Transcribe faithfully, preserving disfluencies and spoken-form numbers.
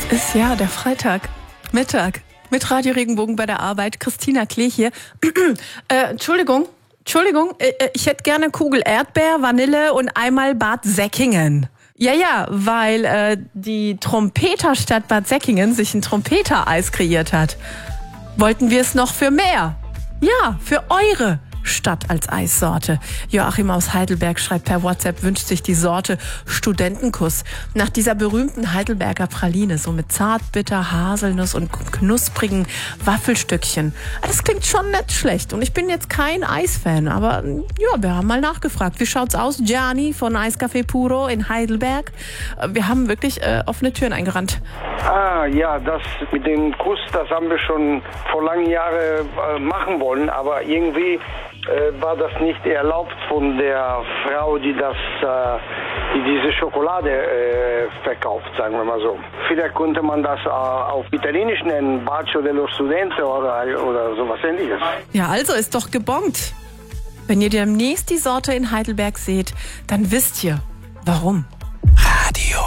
Ist ja der Freitag, Mittag, mit Radio Regenbogen bei der Arbeit. Christina Klee hier. äh, Entschuldigung, Entschuldigung, äh, ich hätte gerne Kugel Erdbeer, Vanille und einmal Bad Säckingen. Ja, ja, weil äh, die Trompeterstadt Bad Säckingen sich ein Trompetereis kreiert hat. Wollten wir es noch für mehr? Ja, für eure Stadt als Eissorte. Joachim aus Heidelberg schreibt per WhatsApp, wünscht sich die Sorte Studentenkuss. Nach dieser berühmten Heidelberger Praline, so mit Zartbitter, Haselnuss und knusprigen Waffelstückchen. Das klingt schon nicht schlecht. Und ich bin jetzt kein Eisfan, aber ja, wir haben mal nachgefragt. Wie schaut's aus, Gianni von Eiscafé Puro in Heidelberg? Wir haben wirklich äh, offene Türen eingerannt. Ah, ja, das mit dem Kuss, das haben wir schon vor langen Jahren äh, machen wollen, aber irgendwie äh, war das nicht erlaubt von der Frau, die das, äh, die diese Schokolade äh, verkauft, sagen wir mal so. Vielleicht könnte man das äh, auf Italienisch nennen, Bacio dello Studente oder, oder sowas Ähnliches. Ja, also ist doch gebongt. Wenn ihr demnächst die Sorte in Heidelberg seht, dann wisst ihr, warum. Radio